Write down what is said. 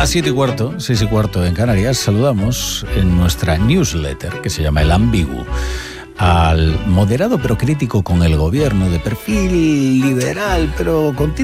las 7:15, 6:15 en Canarias, saludamos en nuestra newsletter, que se llama El Ambiguo, al moderado pero crítico con el gobierno, de perfil liberal pero continuo